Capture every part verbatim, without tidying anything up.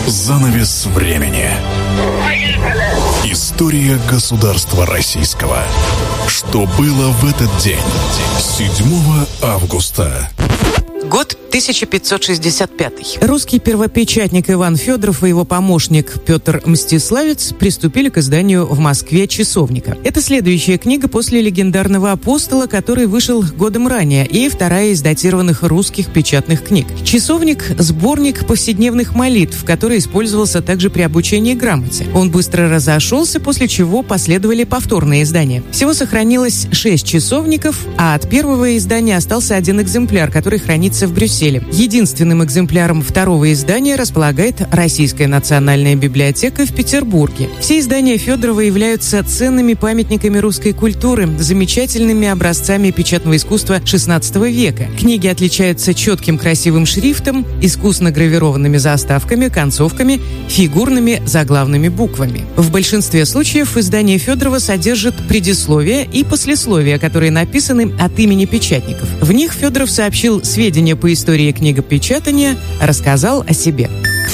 Занавес времени. История государства российского. Что было в этот день? седьмого августа. Год тысяча пятьсот шестьдесят пятый. Русский первопечатник Иван Федоров и его помощник Петр Мстиславец приступили к изданию в Москве «Часовника». Это следующая книга после легендарного «Апостола», который вышел годом ранее, и вторая из датированных русских печатных книг. «Часовник» — сборник повседневных молитв, который использовался также при обучении грамоте. Он быстро разошелся, после чего последовали повторные издания. Всего сохранилось шесть часовников, а от первого издания остался один экземпляр, который хранится в Брюсселе. Единственным экземпляром второго издания располагает Российская национальная библиотека в Петербурге. Все издания Федорова являются ценными памятниками русской культуры, замечательными образцами печатного искусства шестнадцатого века. Книги отличаются четким красивым шрифтом, искусно гравированными заставками, концовками, фигурными заглавными буквами. В большинстве случаев издание Федорова содержит предисловие и послесловие, которые написаны от имени печатников. В них Федоров сообщил сведения по истории книгопечатания, рассказал о себе.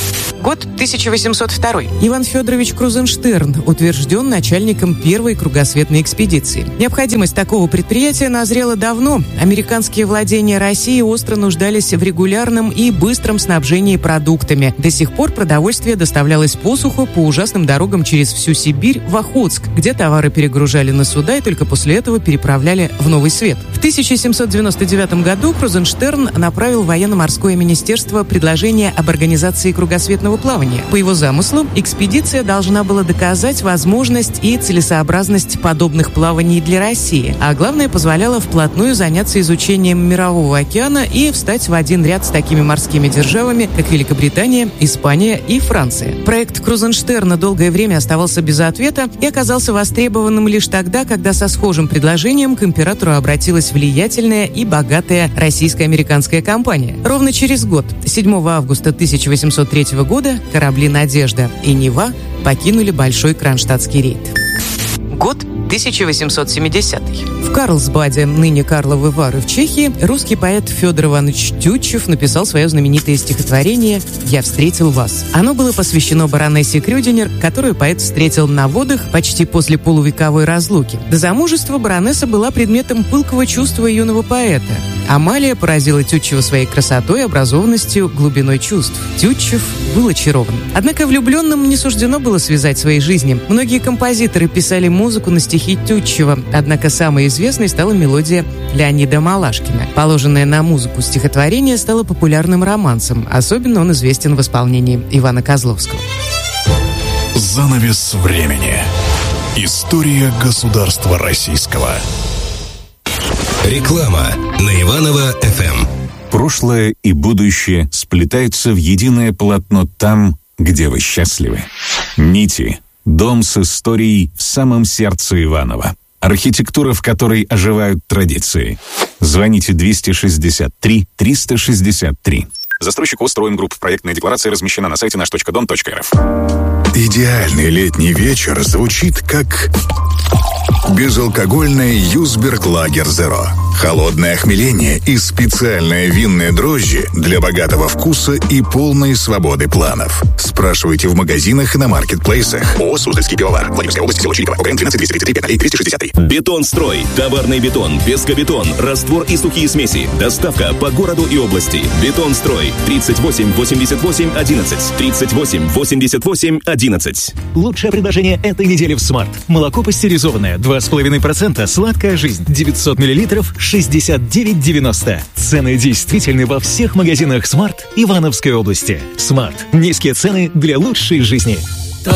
Год тысяча восемьсот второй. Иван Федорович Крузенштерн утвержден начальником первой кругосветной экспедиции. Необходимость такого предприятия назрела давно. Американские владения России остро нуждались в регулярном и быстром снабжении продуктами. До сих пор продовольствие доставлялось по суху по ужасным дорогам через всю Сибирь в Охотск, где товары перегружали на суда и только после этого переправляли в Новый Свет. В тысяча семьсот девяносто девятом году Крузенштерн направил в военно-морское министерство предложение об организации кругосветного плавания. По его замыслу, экспедиция должна была доказать возможность и целесообразность подобных плаваний для России, а главное, позволяла вплотную заняться изучением Мирового океана и встать в один ряд с такими морскими державами, как Великобритания, Испания и Франция. Проект Крузенштерна долгое время оставался без ответа и оказался востребованным лишь тогда, когда со схожим предложением к императору обратилась влиятельная и богатая российско-американская компания. Ровно через год, седьмого августа тысяча восемьсот третьего года, корабли «Надежда» и «Нева» покинули Большой Кронштадтский рейд. Год тысяча восемьсот семидесятый. В Карлсбаде, ныне Карловы Вары в Чехии, русский поэт Федор Иванович Тютчев написал свое знаменитое стихотворение «Я встретил вас». Оно было посвящено баронессе Крюдинер, которую поэт встретил на водах почти после полувековой разлуки. До замужества баронесса была предметом пылкого чувства юного поэта. Амалия поразила Тютчева своей красотой, образованностью, глубиной чувств. Тютчев был очарован. Однако влюбленным не суждено было связать свои жизни. Многие композиторы писали музыку на стихи Тютчева, однако самой известной стала мелодия Леонида Малашкина. Положенное на музыку стихотворение стало популярным романсом. Особенно он известен в исполнении Ивана Козловского. Занавес времени. История государства российского. Реклама на Иваново эф эм. Прошлое и будущее сплетаются в единое полотно там, где вы счастливы. Нити. Дом с историей в самом сердце Иваново. Архитектура, в которой оживают традиции. Звоните двести шестьдесят три триста шестьдесят три. Застройщик ООО «Строим Групп». Проектная декларация размещена на сайте наш точка дом точка эр эф. Идеальный летний вечер звучит как безалкогольное Юсберг Лагер Зеро. Холодное охмеление и специальные винные дрожжи для богатого вкуса и полной свободы планов. Спрашивайте в магазинах и на маркетплейсах. ООО «Суздальский пивовар». Владимирская область, село Чириково. ОГРН двенадцать двести тридцать три пять триста шестьдесят три. Бетонстрой. Товарный бетон, пескобетон, раствор и сухие смеси. Доставка по городу и области. Бетонстрой. тридцать восемь восемьдесят восемь одиннадцать. тридцать восемь восемьдесят восемь одиннадцать. Лучшее предложение этой недели в Смарт. Молоко пастеризованное, два с половиной процента, сладкая жизнь, девятьсот миллилитров, шестьдесят девять девяносто. Цены действительны во всех магазинах Смарт Ивановской области. Смарт. Низкие цены для лучшей жизни.